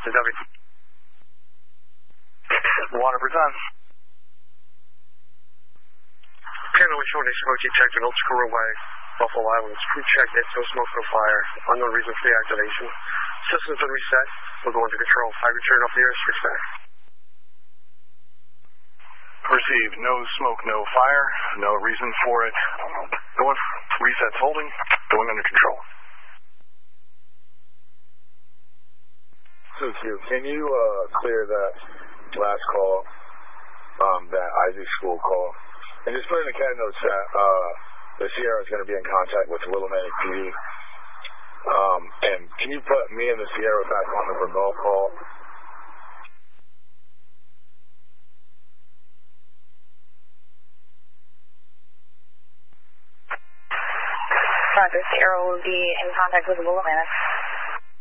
to W. 100%. Canoe short smoke detected Old Squirrel Way, Buffalo Islands. Crew checked it, no smoke, no fire. Unknown reason for the activation. System's been reset. We'll go into control. I return up the airspace back. Received. No smoke, no fire. No reason for it. Going. Resets holding. Going under control. Suzu, can you clear that last call, that Isaac School call? And just put in the cat notes that the Sierra is going to be in contact with Willimantic PD. And can you put me and the Sierra back on the remote call? Roger, Sierra will be in contact with Willimantic.